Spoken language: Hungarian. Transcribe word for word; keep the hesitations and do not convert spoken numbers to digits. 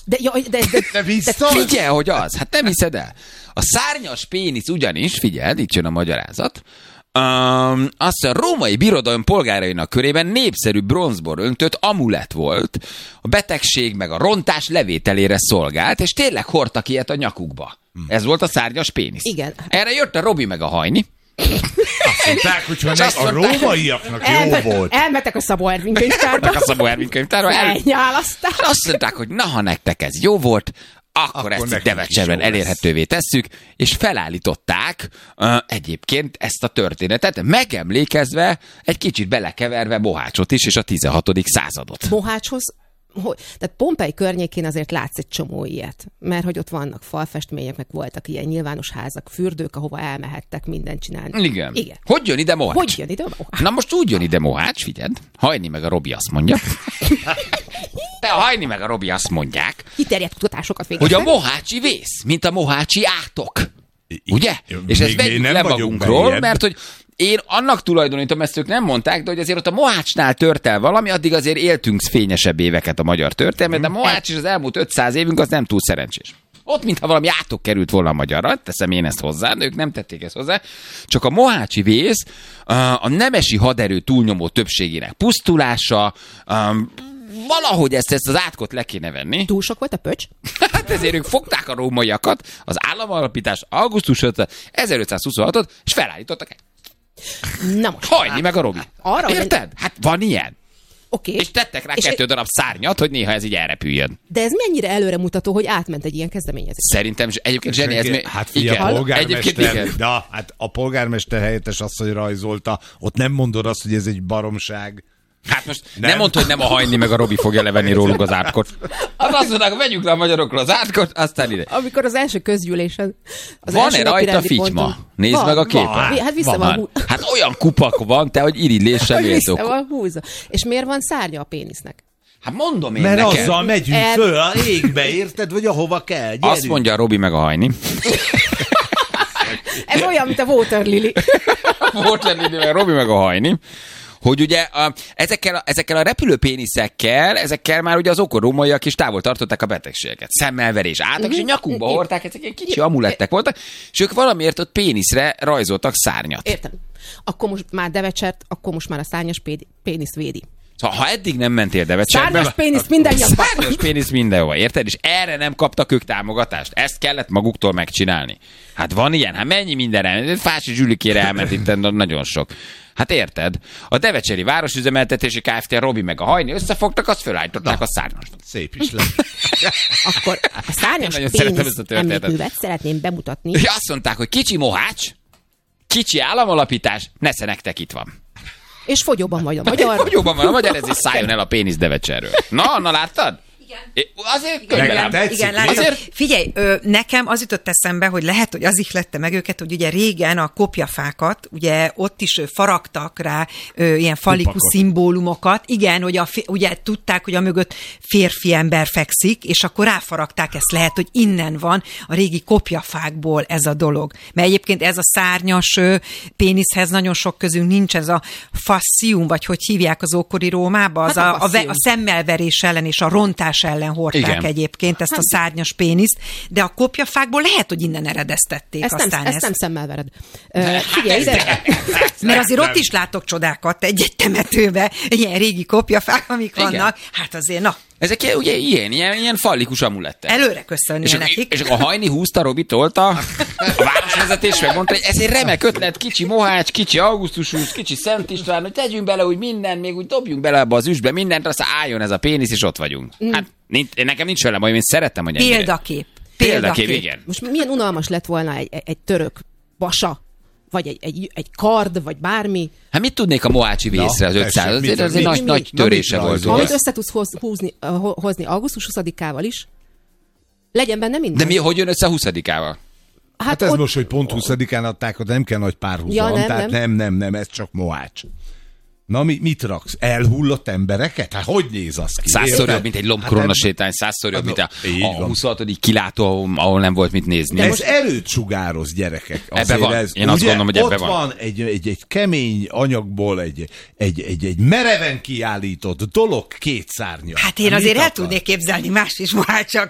De, ja, de, de, de, de figyelj, hogy az. Hát nem hiszed el. A szárnyas pénisz ugyanis, figyeld, itt jön a magyarázat, Um, azt a római birodalom polgárainak körében népszerű bronzbor öntött amulett volt. A betegség meg a rontás levételére szolgált, és tényleg hordtak ilyet a nyakukba. Hmm. Ez volt a szárnyas pénisz. Igen. Erre jött a Robi meg a Hajni. Azt mondták, hogy a rómaiaknak jó elme, volt. Elmetek a Szabó Ervin könyvtárba. a Szabó Ervin könyvtárba. Elnyálasztál. Azt mondták, hogy na, ha nektek ez jó volt, akkor, akkor ezt itt Devecserben elérhetővé tesszük, és felállították uh, egyébként ezt a történetet, megemlékezve, egy kicsit belekeverve Mohácsot is, és a tizenhatodik századot. Mohácshoz, hogy, tehát Pompei környékén azért látsz egy csomó ilyet, mert hogy ott vannak falfestmények, meg voltak ilyen nyilvános házak, fürdők, ahova elmehettek mindent csinálni. Igen. Igen. Hogy jön ide Mohács? Hogy jön ide Mohács? Na most úgy jön ide Mohács, figyeld, Hajni meg a Robi azt mondja. Te a Hajni meg a Robi azt mondják, kiterjedt kutatásokat végeztek, hogy a mohácsi vész, mint a mohácsi átok. Ugye? I, és ezt vegyük le magunkról, mert hogy én annak tulajdonítom, ezt ők nem mondták, de hogy azért ott a Mohácsnál tört el valami, addig azért éltünk fényesebb éveket a magyar történelmet, de Mohács is az elmúlt ötszáz évünk az nem túl szerencsés. Ott, mintha valami átok került volna a magyarra, teszem én ezt hozzá, de ők nem tették ezt hozzá. Csak a mohácsi vész, a nemesi haderő túlnyomó többségének pusztulása, valahogy ezt, ezt az átkot le kéne venni. Túl sok volt a pöcs? Hát ezért ők fogták a rómaiakat, az államalapítás augusztus ötödike ezerötszázhuszonhatot, és felállítottak egy. Na most. Hajni meg a Robi. Arra, érted? hogy... Hát van ilyen. Okay. És tettek rá és kettő e... darab szárnyat, hogy néha ez így elrepüljön. De ez mennyire előremutató, hogy átment egy ilyen kezdeményezés? Szerintem, egyébként Zseni, ez még... Hát figyelj, a polgármester, de hát a polgármester helyettes asszony rajzolta, ott nem mondod azt, hogy ez egy baromság. Hát most nem, nem mondd, hogy nem a Hajni meg a Robi fogja levenni róluk az átkot. Hát azt mondták, vegyük le a magyarokról az átkot, aztán ide. Amikor az első közgyűlésen... Van-e rajta figyma? Nézd van, meg a képet. Van, hát vissza van, van hú... Hát olyan kupak van, te, hogy irigylésre méltók. Vissza van húzva. És miért van szárnya a pénisznek? Hát mondom én Mert neked. azzal megyünk El... föl a égbe, érted? Vagy ahova kell. Gyerünk. Azt mondja a Robi meg a Hajni. Ez olyan, mint a Waterlily. Waterlily meg a Robi meg a Hajni. Hogy ugye a, ezekkel, a, ezekkel a repülőpéniszekkel, ezekkel már ugye az okorómaiak is távol tartották a betegségeket. Szemmelverés álltak, és a nyakunkba hordták, ezek ilyen kicsi amulettek voltak, és ők valamiért ott péniszre rajzoltak szárnyat. Értem. Akkor most már Devecsert, akkor most már a szárnyas pénisz védi. Szóval, ha eddig nem mentél Devecserbe... Szárnyas pénisz mindenhova. Szárnyas pénisz mindenhova, érted? És erre nem kaptak ők támogatást. Ezt kellett maguktól megcsinálni. Hát van ilyen, hát mennyi mindenre. Fási Zsülikére elment itt nagyon sok. Hát érted? A Devecseri Városüzemeltetési Kft. Robi meg a Hajni összefogtak, azt fölállították a szárnyast. Szép is lett. Akkor a szárnyas pénisz emlékművet szeretném bemutatni. És azt mondták, hogy kicsi Mohács, kicsi államalapítás, nesze nektek itt van. És fogyóban vagy a magyar. Fogyóban van a magyar, ezért szálljon el a pénisz Devecserről. Na, na láttad? Igen. Azért könyvelem. Igen, látom. Azért... Figyelj, ö, nekem az jutott eszembe, hogy lehet, hogy az ihlette meg őket, hogy ugye régen a kopjafákat, ugye ott is ö, faragtak rá ö, ilyen falikus Kupakot. Szimbólumokat. Igen, hogy a, ugye tudták, hogy a mögött férfi ember fekszik, és akkor ráfaragták ezt. Lehet, hogy innen van a régi kopjafákból ez a dolog. Mert egyébként ez a szárnyas ö, péniszhez nagyon sok közünk nincs, ez a fascium, vagy hogy hívják az ókori Rómába, az hát a, a, a, a szemmelverés ellen és a rontás ellen hordták igen. egyébként ezt a szárnyas péniszt, de a kopjafákból lehet, hogy innen eredeztették. Ezt aztán nem, ezt. ezt nem szemmel vered. Uh, figyelj ide! Mert azért ott is látok csodákat egy-egy temetőbe, ilyen régi kopjafák, amik igen. vannak. Hát azért, na. Ezek ugye ilyen, ilyen, ilyen fallikus amulettek. Előre köszönnél nekik. És a Hajni húzta, Robi tolta, a városvezetés megmondta, hogy ez egy remek ötlet, kicsi Mohács, kicsi Augusztus, kicsi Szent István, hogy tegyünk bele úgy mindent, még úgy dobjunk bele abba az üstbe mindent, aztán álljon ez a pénisz, és ott vagyunk. Mm. Hát nincs, nekem nincs velem, hogy én szerettem, hogy ennyire. Példakép. Példakép, igen. Most milyen unalmas lett volna egy, egy török basa, vagy egy, egy, egy kard, vagy bármi. Hát mit tudnék a mohácsi vészre az ötszáz? Azért az egy nagy, nagy törése volt. Amit össze tudsz hoz, húzni, hozni augusztus huszadikával is, legyen benne minden. De mi, hogy jön össze a huszadikával? Hát, hát ez ott... most, hogy pont huszadikán adták, de nem kell nagy párhuzam, ja, tehát nem. nem, nem, nem, ez csak Mohács. Na, mi, mit raksz? Elhullott embereket? Hát hogy néz az ki? Százszor jobb, mint egy lombkorona sétány, százszor jobb, mint a, a huszonhatodik kilátó, ahol nem volt mit nézni. Ez most... erőt sugároz, gyerekek. Ebben van. Ez, Én azt ugye, gondolom, hogy ebben van. Ott van egy, egy, egy kemény anyagból egy, egy, egy, egy mereven kiállított dolog két szárnya. Hát én azért el tudnék képzelni más is Mohácsak